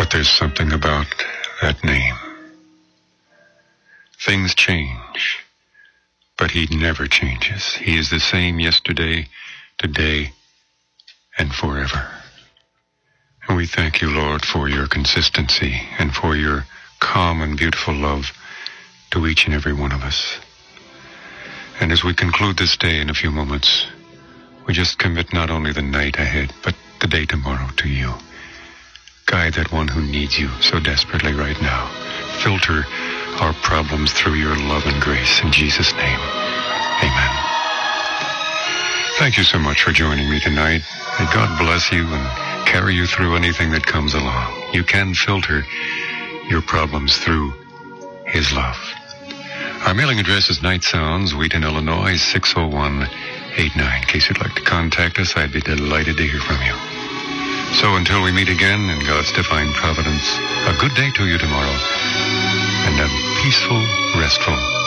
But there's something about that name. Things change, but he never changes. He is the same yesterday, today, and forever. And we thank you, Lord, for your consistency and for your calm and beautiful love to each and every one of us. And as we conclude this day in a few moments, we just commit not only the night ahead, but the day tomorrow to you. Guide that one who needs you so desperately right now. Filter our problems through your love and grace. In Jesus' name, amen. Thank you so much for joining me tonight. May God bless you and carry you through anything that comes along. You can filter your problems through his love. Our mailing address is Night Sounds, Wheaton, Illinois, 60189. In case you'd like to contact us, I'd be delighted to hear from you. So until we meet again in God's divine providence, a good day to you tomorrow, and a peaceful, restful